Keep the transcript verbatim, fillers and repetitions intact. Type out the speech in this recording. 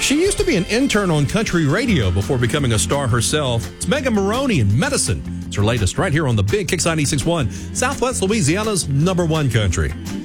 She used to be an intern on country radio before becoming a star herself. It's Megan Maroney in Medicine. It's her latest right here on the Big Kix ninety-six point one, Southwest Louisiana's number one country.